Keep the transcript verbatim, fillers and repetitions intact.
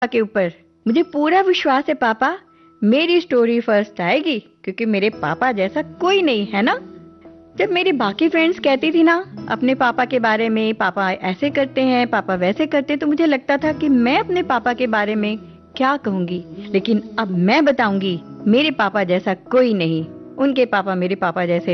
के ऊपर। मुझे पूरा विश्वास है पापा, मेरी स्टोरी फर्स्ट आएगी क्योंकि मेरे पापा जैसा कोई नहीं है ना। जब मेरी बाकी फ्रेंड्स कहती थी ना अपने पापा के बारे में, पापा ऐसे करते हैं, पापा वैसे करते, तो मुझे लगता था कि मैं अपने पापा के बारे में क्या कहूंगी। लेकिन अब मैं बताऊंगी, मेरे पापा जैसा कोई नहीं। उनके पापा मेरे पापा जैसे